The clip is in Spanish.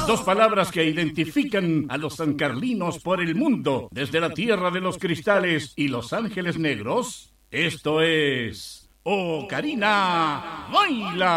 Dos palabras que identifican a los sancarlinos por el mundo, desde la tierra de los cristales y los ángeles negros. Esto es... ¡Oh, Karina! ¡Baila!